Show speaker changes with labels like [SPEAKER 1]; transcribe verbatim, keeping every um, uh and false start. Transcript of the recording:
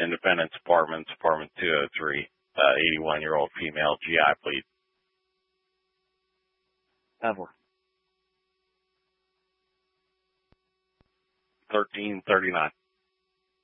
[SPEAKER 1] Independence Apartments, apartment two oh three, uh, eighty-one-year-old female, G I, please.
[SPEAKER 2] Ever.
[SPEAKER 1] thirteen thirty-nine.